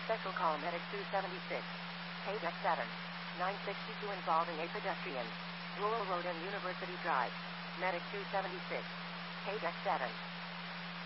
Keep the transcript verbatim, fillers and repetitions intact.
Special call Medic two seventy-six. K deck seven. nine sixty-two involving a pedestrian. Rural Road and University Drive. Medic two seventy-six. K deck seven.